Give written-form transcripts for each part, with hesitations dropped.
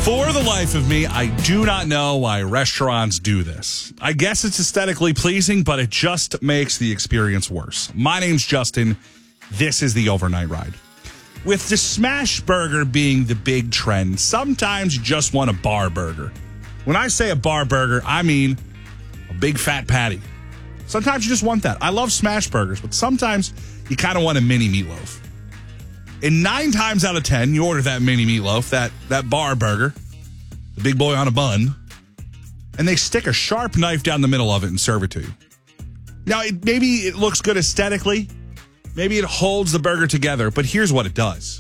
For the life of me, I do not know why restaurants do this. I guess it's aesthetically pleasing, but it just makes the experience worse. My name's Justin. This is the Overnight Ride. With the smash burger being the big trend, sometimes you just want a bar burger. When I say a bar burger, I mean a big fat patty. Sometimes you just want that. I love smash burgers, but sometimes you kind of want a mini meatloaf. And 9 times out of 10, you order that mini meatloaf, that bar burger, the big boy on a bun, and they stick a sharp knife down the middle of it and serve it to you. Now, maybe it looks good aesthetically. Maybe it holds the burger together, but here's what it does.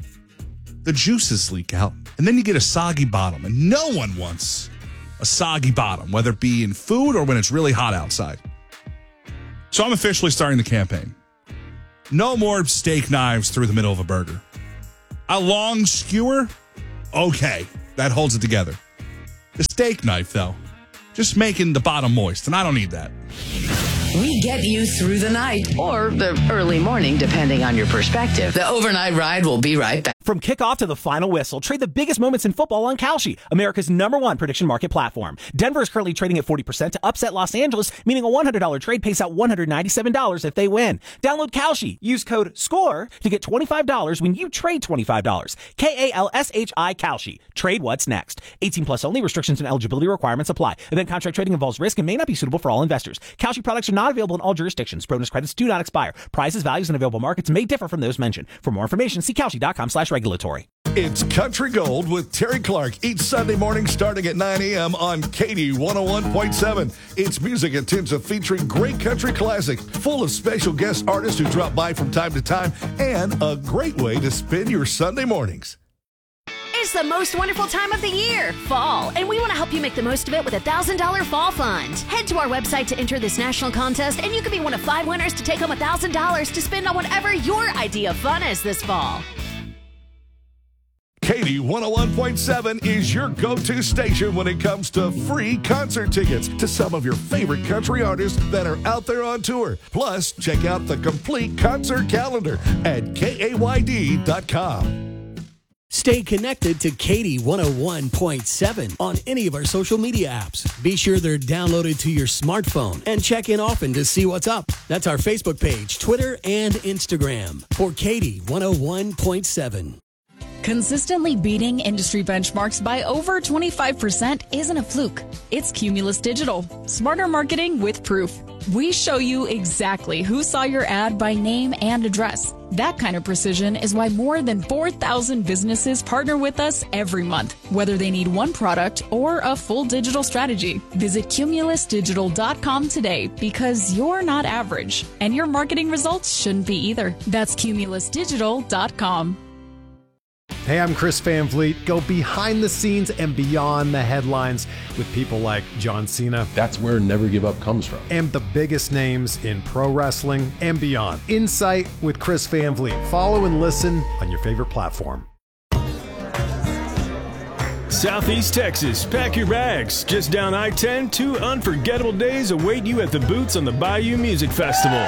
The juices leak out, and then you get a soggy bottom, and no one wants a soggy bottom, whether it be in food or when it's really hot outside. So I'm officially starting the campaign. No more steak knives through the middle of a burger. A long skewer? Okay, that holds it together. The steak knife, though, just making the bottom moist, and I don't need that. We get you through the night or the early morning, depending on your perspective. The Overnight Ride will be right back. From kickoff to the final whistle, trade the biggest moments in football on Kalshi, America's #1 prediction market platform. Denver is currently trading at 40% to upset Los Angeles, meaning a $100 trade pays out $197 if they win. Download Kalshi. Use code SCORE to get $25 when you trade $25. KALSHI Kalshi. Trade what's next. 18 plus only. Restrictions and eligibility requirements apply. Event contract trading involves risk and may not be suitable for all investors. Kalshi products are not available in all jurisdictions. Bonus credits do not expire. Prices, values, and available markets may differ from those mentioned. For more information, see Kalshi.com/regulatory. It's Country Gold with Terry Clark each Sunday morning starting at 9 a.m. on Katy 101.7. It's music intensive featuring great country classics, full of special guest artists who drop by from time to time, and a great way to spend your Sunday mornings. It's the most wonderful time of the year, fall, and we want to help you make the most of it with a $1,000 fall fund. Head to our website to enter this national contest, and you could be one of 5 winners to take home $1,000 to spend on whatever your idea of fun is this fall. Katy 101.7 is your go-to station when it comes to free concert tickets to some of your favorite country artists that are out there on tour. Plus, check out the complete concert calendar at KAYD.com. Stay connected to Katy 101.7 on any of our social media apps. Be sure they're downloaded to your smartphone and check in often to see what's up. That's our Facebook page, Twitter, and Instagram for Katy 101.7. Consistently beating industry benchmarks by over 25% isn't a fluke. It's Cumulus Digital. Smarter marketing with proof. We show you exactly who saw your ad by name and address. That kind of precision is why more than 4,000 businesses partner with us every month, whether they need one product or a full digital strategy. Visit cumulusdigital.com today because you're not average, and your marketing results shouldn't be either. That's cumulusdigital.com. Hey, I'm Chris Van Vliet. Go behind the scenes and beyond the headlines with people like John Cena. That's where Never Give Up comes from. And the biggest names in pro wrestling and beyond. Insight with Chris Van Vliet. Follow and listen on your favorite platform. Southeast Texas, pack your bags. Just down I-10, 2 unforgettable days await you at the Boots on the Bayou Music Festival.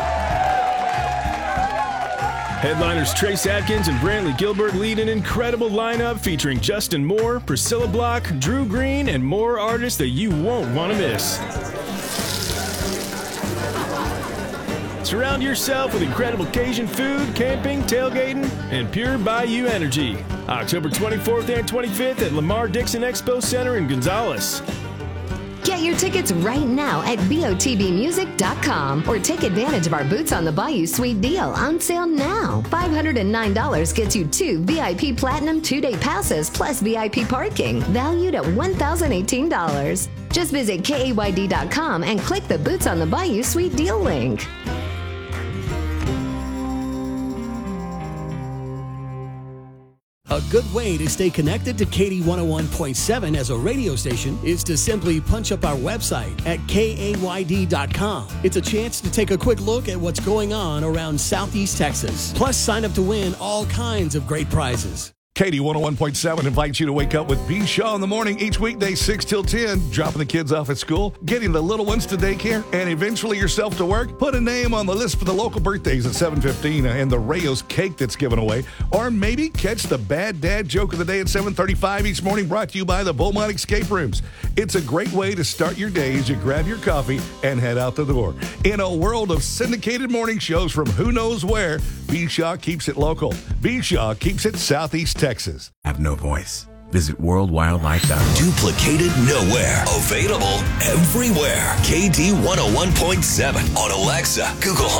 Headliners Trace Adkins and Brantley Gilbert lead an incredible lineup featuring Justin Moore, Priscilla Block, Drew Green, and more artists that you won't want to miss. Surround yourself with incredible Cajun food, camping, tailgating, and pure Bayou energy. October 24th and 25th at Lamar Dixon Expo Center in Gonzales. Get your tickets right now at BOTBmusic.com or take advantage of our Boots on the Bayou Suite deal on sale now. $509 gets you 2 VIP Platinum 2-day passes plus VIP parking, valued at $1,018. Just visit KAYD.com and click the Boots on the Bayou Suite deal link. A good way to stay connected to Katy 101.7 as a radio station is to simply punch up our website at KAYD.com. It's a chance to take a quick look at what's going on around Southeast Texas. Plus, sign up to win all kinds of great prizes. Katie 101.7 invites you to wake up with B. Shaw in the morning each weekday 6 till 10, dropping the kids off at school, getting the little ones to daycare, and eventually yourself to work. Put a name on the list for the local birthdays at 7:15 and the Rayo's cake that's given away. Or maybe catch the bad dad joke of the day at 7:35 each morning, brought to you by the Beaumont Escape Rooms. It's a great way to start your day as you grab your coffee and head out the door. In a world of syndicated morning shows from who knows where, B. Shaw keeps it local. B. Shaw keeps it Southeast Texas. Have no voice. Visit worldwildlife.org. Duplicated nowhere. Available everywhere. KD 101.7 on Alexa, Google